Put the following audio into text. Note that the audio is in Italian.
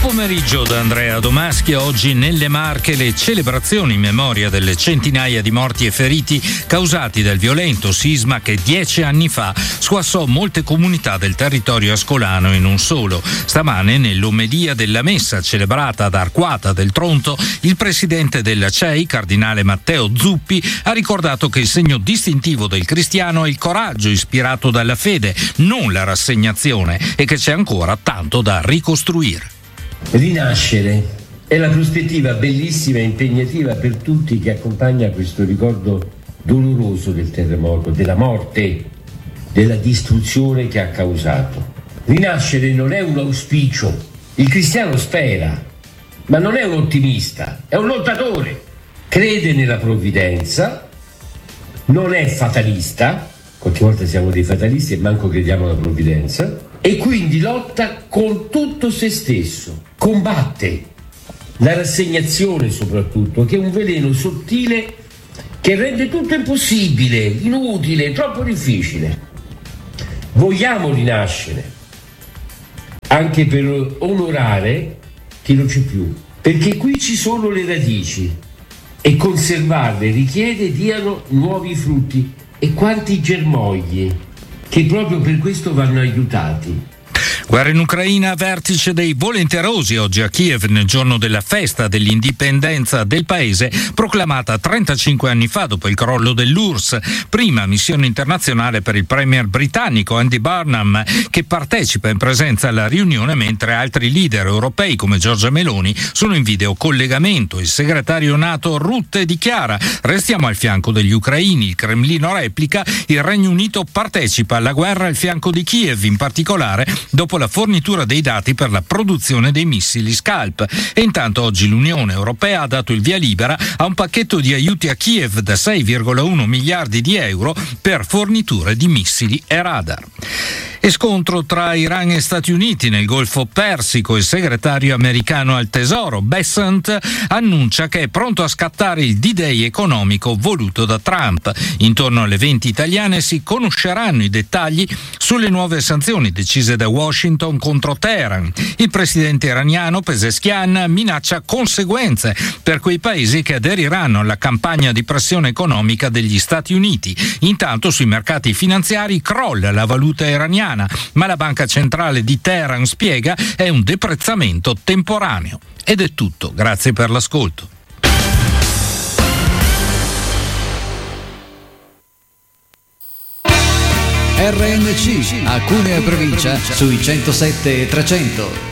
Pomeriggio da Andrea Domaschi. Oggi nelle Marche le celebrazioni in memoria delle centinaia di morti e feriti causati dal violento sisma che 10 anni fa squassò molte comunità del territorio ascolano e non solo. Stamane nell'omelia della messa celebrata ad Arquata del Tronto, il presidente della CEI, cardinale Matteo Zuppi, ha ricordato che il segno distintivo del cristiano è il coraggio ispirato dalla fede, non la rassegnazione, e che c'è ancora tanto da ricostruire. Rinascere è la prospettiva bellissima e impegnativa per tutti che accompagna questo ricordo doloroso del terremoto, della morte, della distruzione che ha causato. Rinascere non è un auspicio, il cristiano spera, ma non è un ottimista, è un lottatore, crede nella provvidenza, non è fatalista, qualche volta siamo dei fatalisti e manco crediamo alla provvidenza, e quindi lotta con tutto se stesso, combatte la rassegnazione soprattutto, che è un veleno sottile che rende tutto impossibile, inutile, troppo difficile. Vogliamo rinascere, anche per onorare chi non c'è più, perché qui ci sono le radici e conservarle richiede diano nuovi frutti. E quanti germogli che proprio per questo vanno aiutati. Guerra in Ucraina, vertice dei volenterosi oggi a Kiev nel giorno della festa dell'indipendenza del paese, proclamata 35 anni fa dopo il crollo dell'URSS, prima missione internazionale per il premier britannico Andy Burnham, che partecipa in presenza alla riunione mentre altri leader europei come Giorgia Meloni sono in videocollegamento. Il segretario NATO Rutte dichiara: restiamo al fianco degli ucraini. Il Cremlino replica: il Regno Unito partecipa alla guerra al fianco di Kiev, in particolare dopo la fornitura dei dati per la produzione dei missili Scalp. E intanto oggi l'Unione Europea ha dato il via libera a un pacchetto di aiuti a Kiev da 6,1 miliardi di euro per forniture di missili e radar. E scontro tra Iran e Stati Uniti nel Golfo Persico. Il segretario americano al Tesoro Bessent annuncia che è pronto a scattare il D-Day economico voluto da Trump. Intorno alle 20 italiane si conosceranno i dettagli sulle nuove sanzioni decise da Washington contro Teheran. Il presidente iraniano Pezeshkian minaccia conseguenze per quei paesi che aderiranno alla campagna di pressione economica degli Stati Uniti. Intanto sui mercati finanziari crolla la valuta iraniana, ma la banca centrale di Teheran spiega è un deprezzamento temporaneo. Ed è tutto, grazie per l'ascolto. RNC a Cuneo e provincia sui 107 e 300.